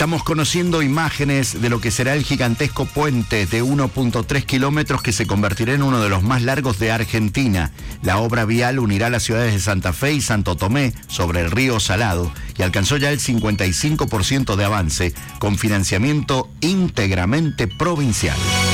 Estamos conociendo imágenes de lo que será el gigantesco puente de 1.3 kilómetros que se convertirá en uno de los más largos de Argentina. La obra vial unirá las ciudades de Santa Fe y Santo Tomé sobre el río Salado y alcanzó ya el 55% de avance con financiamiento íntegramente provincial.